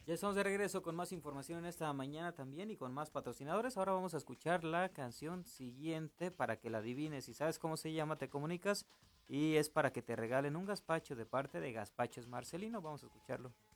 Ya estamos de regreso con más información en esta mañana también y con más patrocinadores. Ahora vamos a escuchar la canción siguiente para que la adivines. Si sabes cómo se llama, te comunicas y es para que te regalen un gazpacho de parte de Gazpachos Marcelino. Vamos a escucharlo.